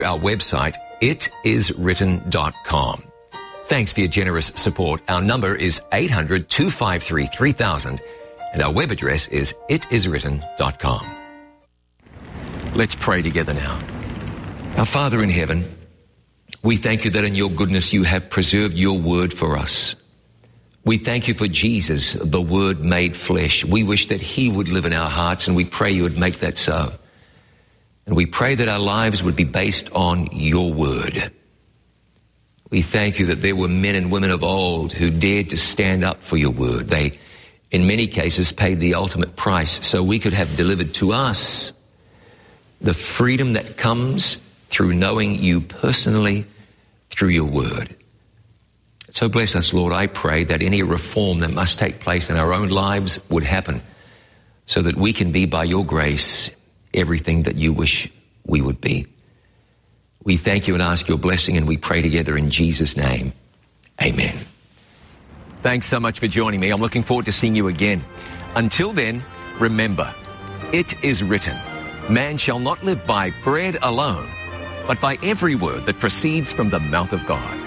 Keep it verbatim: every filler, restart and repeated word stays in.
Our website, it is written dot com. Thanks for your generous support. Our number is eight hundred, two five three, three thousand and our web address is it is written dot com. Let's pray together now. Our Father in heaven, we thank you that in your goodness you have preserved your word for us. We thank you for Jesus, the Word made flesh. We wish that he would live in our hearts, and we pray you would make that so. And we pray that our lives would be based on your word. We thank you that there were men and women of old who dared to stand up for your word. They, in many cases, paid the ultimate price so we could have delivered to us the freedom that comes through knowing you personally through your word. So bless us, Lord. I pray that any reform that must take place in our own lives would happen so that we can be, by your grace, everything that you wish we would be. We thank you and ask your blessing, and we pray together in Jesus' name. Amen. Thanks so much for joining me. I'm looking forward to seeing you again. Until then, remember, it is written, man shall not live by bread alone, but by every word that proceeds from the mouth of God.